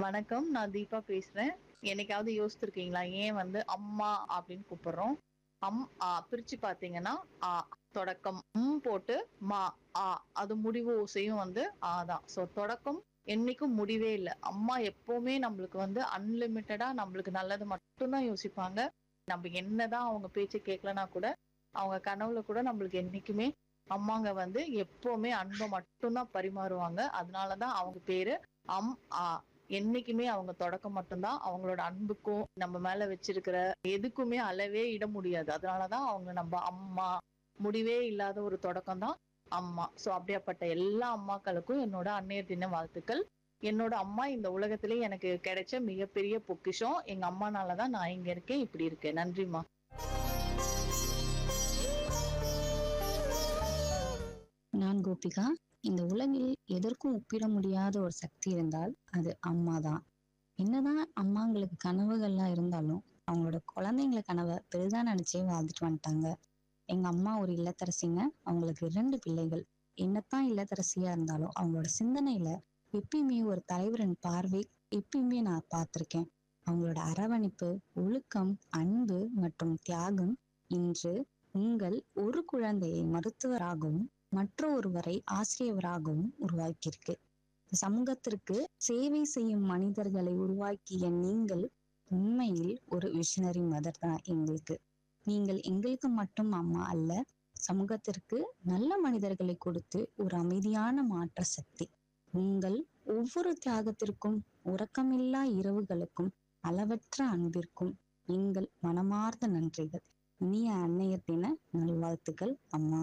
வணக்கம். நான் தீபா பேசுறேன். என்னைக்காவது யோசிச்சிருக்கீங்களா? ஏன் அம்மா அப்படின்னு கூப்பிடுறோம்? பிரிச்சு பார்த்தீங்கன்னா, ஆ தொடக்கம் போட்டு மா, ஆ அது முடிவு ஓசையும் தான். தொடக்கம் என்னைக்கும் முடிவே இல்ல. அம்மா எப்பவுமே நம்மளுக்கு அன்லிமிட்டடா நம்மளுக்கு நல்லது மட்டும் தான் யோசிப்பாங்க. நம்ம என்னதான் அவங்க பேச்ச கேட்கலனா கூட, அவங்க கனவுல கூட நம்மளுக்கு என்னைக்குமே அம்மாங்க எப்பவுமே அன்ப மட்டும் தான் பரிமாறுவாங்க. அதனால தான் அவங்க பேரு அம் ஆ. என்னைக்குமே அவங்க தொடக்கம் மட்டும்தான். அவங்களோட அன்புக்கும், நம்ம மேல வச்சிருக்கிற எதுக்குமே அளவே இட முடியாது. அதனாலதான் அவங்க நம்ம அம்மா. முடிவே இல்லாத ஒரு தொடக்கம் தான் அம்மா. அப்படியாப்பட்ட எல்லா அம்மாக்களுக்கும் என்னோட அன்னையர் தின வாழ்த்துக்கள். என்னோட அம்மா இந்த உலகத்திலே எனக்கு கிடைச்ச மிகப்பெரிய பொக்கிஷம். எங்க அம்மானால தான் நான் இங்க இருக்கேன், இப்படி இருக்கேன். நன்றிம்மா. நான் கோபிகா. இந்த உலகில் எதற்கும் ஒப்பிட முடியாத ஒரு சக்தி இருந்தால் அது அம்மா தான். என்னதான் அம்மாங்களுக்கு கனவுகள்லாம் இருந்தாலும் அவங்களோட குழந்தைங்கள கனவை பெரிதா நினைச்சே வாழ்ந்துட்டு வந்துட்டாங்க. எங்க அம்மா ஒரு இல்லத்தரசிங்க. அவங்களுக்கு 2 பிள்ளைகள். என்னத்தான் இல்லத்தரசியா இருந்தாலும் அவங்களோட சிந்தனையில எப்பயுமே ஒரு தலைவரின் பார்வை எப்பயுமே நான் பார்த்திருக்கேன். அவங்களோட அரவணைப்பு, ஒழுக்கம், அன்பு மற்றும் தியாகம் இன்று உங்கள் ஒரு குழந்தையை மருத்துவராகவும் மற்ற ஒருவரை ஆசிரியராகவும் உருவாக்கியிருக்கு. சமூகத்திற்கு சேவை செய்யும் மனிதர்களை உருவாக்கிய நீங்கள் உண்மையில் ஒரு விஷனரி மதர் தான் எங்களுக்கு. நீங்கள் எங்களுக்கு மட்டும் அம்மா அல்ல, சமூகத்திற்கு நல்ல மனிதர்களை கொடுத்து ஒரு அமைதியான மாற்ற சக்தி. உங்கள் ஒவ்வொரு தியாகத்திற்கும், உறக்கமில்லா இரவுகளுக்கும், அளவற்ற அன்பிற்கும் எங்கள் மனமார்ந்த நன்றிகள். இனிய அன்னையர் தின நல்வாழ்த்துக்கள் அம்மா.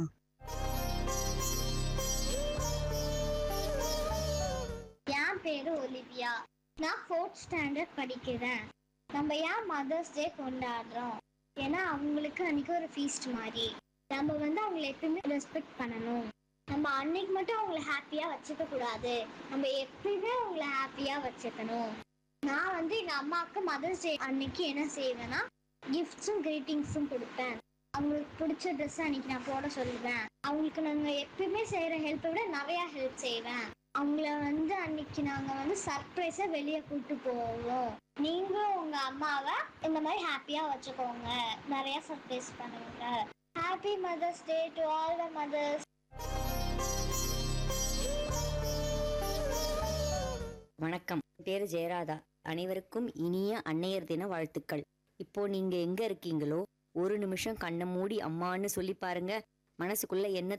என் பேரு ஒலிவியா. நான் 4th ஸ்டாண்டர்ட் படிக்கிறேன். நம்ம ஏன் மதர்ஸ் டே கொண்டாடுறோம்? ஏன்னா அவங்களுக்கு அன்னைக்கு ஒரு ஃபீஸ்ட் மாதிரி. நம்ம அவங்களை எப்பயுமே ரெஸ்பெக்ட் பண்ணணும். நம்ம அன்னைக்கு மட்டும் அவங்களை ஹாப்பியா வச்சுக்க கூடாது. நம்ம எப்பயுமே அவங்களை ஹாப்பியா வச்சுக்கணும். நான் எங்க அம்மாவுக்கு மதர்ஸ் டே அன்னைக்கு என்ன செய்வேன்னா, கிஃப்ட்ஸும் கிரீட்டிங்ஸும் கொடுப்பேன். அவங்களுக்கு பிடிச்ச ட்ரெஸ் அன்னைக்கு நான் போட சொல்லுவேன். அவங்களுக்கு நாங்கள் எப்பயுமே செய்யற ஹெல்ப்பை விட நிறைய ஹெல்ப் செய்வேன். அவங்கள அன்னைக்கு நாங்க சர்ப்ரைஸா வெளியே கூட்டு போவோம். நீங்களும் உங்க அம்மாவை இந்த மாதிரி ஹாப்பியா வச்சுக்கோங்க. நிறைய சர்ப்ரைஸ் பண்ணுங்க. Happy mother's day to all the mothers. வணக்கம். என் பேரு ஜெயராதா. அனைவருக்கும் இனிய அன்னையர் தின வாழ்த்துக்கள். இப்போ நீங்க எங்க இருக்கீங்களோ ஒரு நிமிஷம் கண்ணை மூடி அம்மான்னு சொல்லி பாருங்க. மனசுக்குள்ள என்ன